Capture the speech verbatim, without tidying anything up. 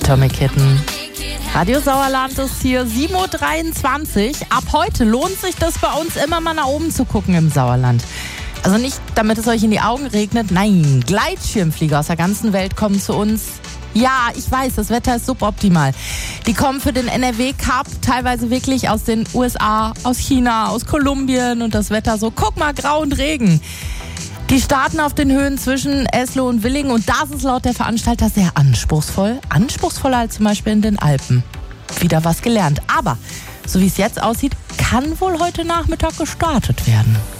Atomic Kitten. Radio Sauerland ist hier, sieben Uhr dreiundzwanzig. Ab heute lohnt sich das bei uns immer mal nach oben zu gucken im Sauerland. Also nicht, damit es euch in die Augen regnet, nein, Gleitschirmflieger aus der ganzen Welt kommen zu uns. Ja, ich weiß, das Wetter ist suboptimal. Die kommen für den N R W Cup teilweise wirklich aus den U S A, aus China, aus Kolumbien und das Wetter so, guck mal, Grau und Regen. Die starten auf den Höhen zwischen Esloh und Willingen und das ist laut der Veranstalter sehr anspruchsvoll. Anspruchsvoller als zum Beispiel in den Alpen. Wieder was gelernt. Aber so wie es jetzt aussieht, kann wohl heute Nachmittag gestartet werden.